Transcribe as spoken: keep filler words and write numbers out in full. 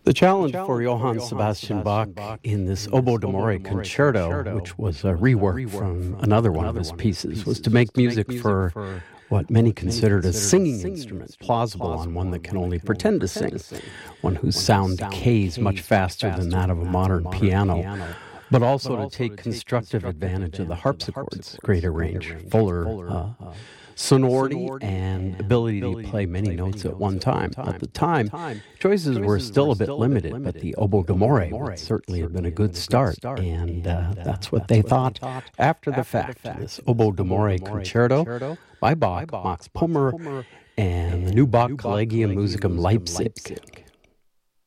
The challenge for Johann Sebastian Bach in this Oboe d'Amore concerto, which was a rework from another one of his pieces, was to make music for what many considered a singing instrument, plausible on one that can only pretend to sing, one whose sound decays much faster than that of a modern piano, but also to take constructive advantage of the harpsichord's greater range, fuller uh, sonority and ability to play many notes at one time. At the time, choices were still a bit limited, but the Oboe d'Amore would certainly have been a good start, and uh, that's what they thought after the fact. This Oboe d'Amore concerto by Bach, Max Pummer, and the new Bach Collegium Musicum Leipzig.